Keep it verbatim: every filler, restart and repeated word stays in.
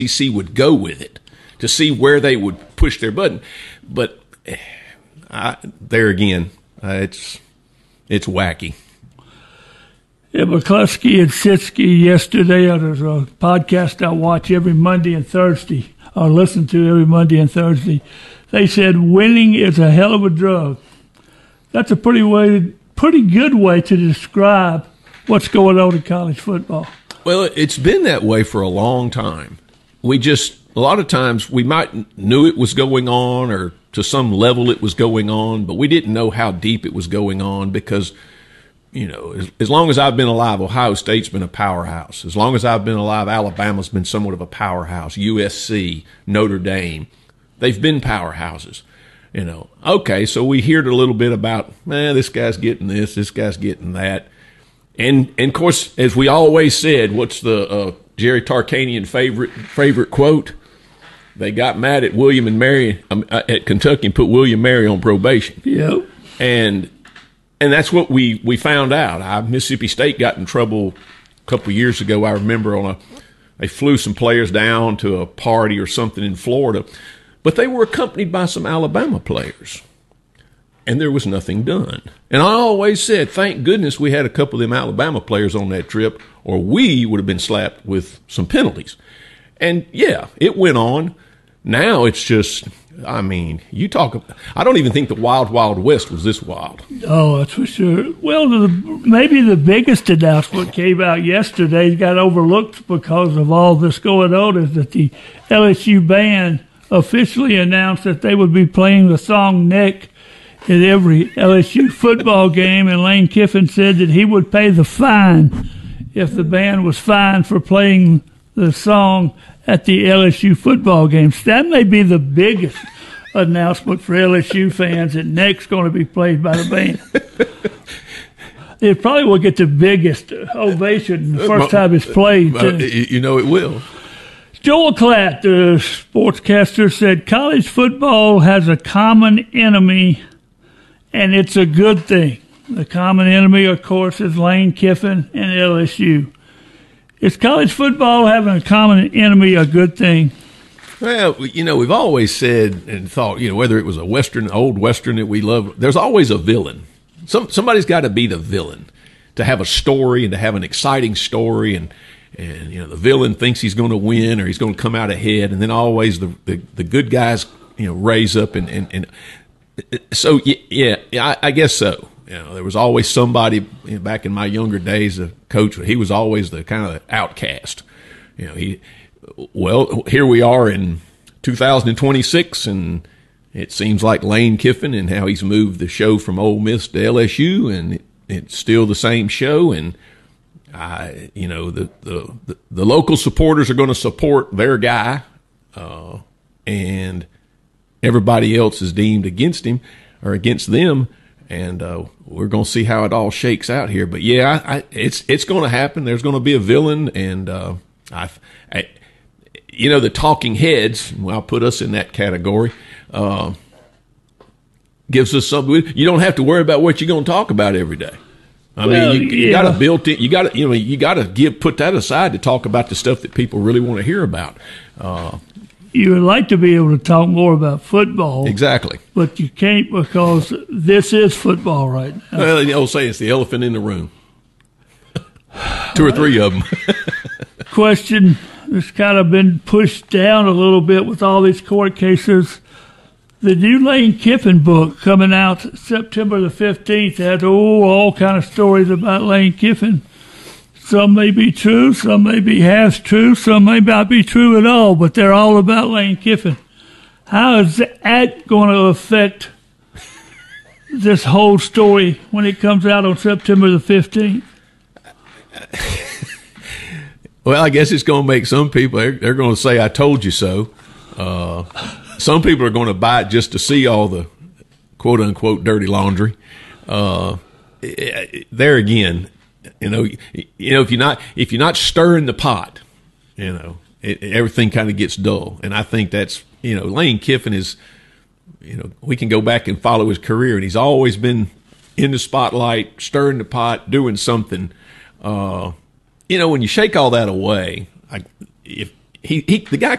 S E C would go with it, to see where they would push their button. But I, there again, uh, it's it's wacky. Yeah, McCluskey and Sitzky yesterday, uh, there's a podcast I watch every Monday and Thursday, or listen to every Monday and Thursday. They said winning is a hell of a drug. That's a pretty way, pretty good way to describe what's going on in college football. Well, it's been that way for a long time. We just, a lot of times, we might knew it was going on, or to some level it was going on, but we didn't know how deep it was going on because, you know, as, as long as I've been alive, Ohio State's been a powerhouse. As long as I've been alive, Alabama's been somewhat of a powerhouse. U S C, Notre Dame, they've been powerhouses. You know, okay, so we heard a little bit about, man, this guy's getting this, this guy's getting that. And, and of course, as we always said, what's the uh, Jerry Tarkanian favorite favorite quote? They got mad at William and Mary um, at Kentucky and put William and Mary on probation. Yep. And and that's what we, we found out. I, Mississippi State got in trouble a couple of years ago. I remember on a they flew some players down to a party or something in Florida, but they were accompanied by some Alabama players. And there was nothing done. And I always said, thank goodness we had a couple of them Alabama players on that trip, or we would have been slapped with some penalties. And, yeah, it went on. Now it's just, I mean, you talk – I don't even think the Wild Wild West was this wild. Oh, that's for sure. Well, the, maybe the biggest announcement came out yesterday, got overlooked because of all this going on, is that the L S U band officially announced that they would be playing the song Nick at every L S U football game, and Lane Kiffin said that he would pay the fine if the band was fined for playing the song at the L S U football games. That may be the biggest announcement for L S U fans, that Nick's going to be played by the band. It probably will get the biggest ovation the first time it's played. Uh, you know it will. Joel Klatt, the sportscaster, said college football has a common enemy, and it's a good thing. The common enemy, of course, is Lane Kiffin and L S U. Is college football having a common enemy a good thing? Well, you know, we've always said and thought, you know, whether it was a Western, old Western that we love, there's always a villain. Some Somebody's got to be the villain to have a story and to have an exciting story. And, and you know, the villain thinks he's going to win or he's going to come out ahead. And then always the, the, the good guys, you know, raise up. And, and, and so, yeah, I, I guess so. You know, there was always somebody, you know, back in my younger days, a coach, he was always the kind of outcast. You know, he, well, here we are in two thousand twenty-six, and it seems like Lane Kiffin and how he's moved the show from Ole Miss to L S U, and it, it's still the same show. And I, you know, the, the, the, the local supporters are going to support their guy, uh, and everybody else is deemed against him or against them. And uh, we're going to see how it all shakes out here. But, yeah, I, I, it's it's going to happen. There's going to be a villain. And, uh, I, I, you know, the talking heads, well, I'll put us in that category, uh, gives us something. You don't have to worry about what you're going to talk about every day. I well, mean, you, you yeah. got to build it. You got to, you know, you got to give put that aside to talk about the stuff that people really want to hear about. Uh, You would like to be able to talk more about football. Exactly. But you can't, because this is football right now. Well, the old saying, it's the elephant in the room. Two or three of them. Question that's kind of been pushed down a little bit with all these court cases. The new Lane Kiffin book coming out September the fifteenth has oh, all kind of stories about Lane Kiffin. Some may be true, some may be half true, some may not be true at all, but they're all about Lane Kiffin. How is that going to affect this whole story when it comes out on September the fifteenth? Well, I guess it's going to make some people, they're, they're going to say, I told you so. Uh, some people are going to buy it just to see all the quote-unquote dirty laundry. Uh, there again, You know, you know, if you're not if you're not stirring the pot, you know, it, everything kind of gets dull. And I think that's, you know, Lane Kiffin is, you know, we can go back and follow his career, and he's always been in the spotlight, stirring the pot, doing something. Uh, you know, when you shake all that away, I, if he, he the guy